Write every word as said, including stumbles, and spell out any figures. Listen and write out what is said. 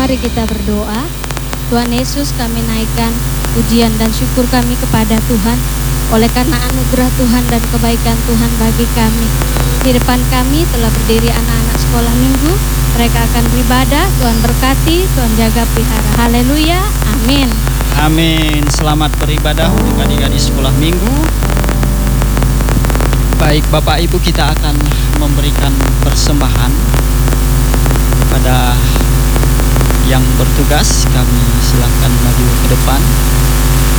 Mari kita berdoa. Tuhan Yesus, kami naikkan pujian dan syukur kami kepada Tuhan oleh karena anugerah Tuhan dan kebaikan Tuhan bagi kami. Di depan kami telah berdiri anak-anak sekolah minggu. Mereka akan beribadah. Tuhan berkati, Tuhan jaga pelihara. Haleluya, amin. Amin. Selamat beribadah untuk adik-adik sekolah minggu. Baik Bapak Ibu, kita akan memberikan persembahan kepada yang bertugas. Kami silakan maju ke depan.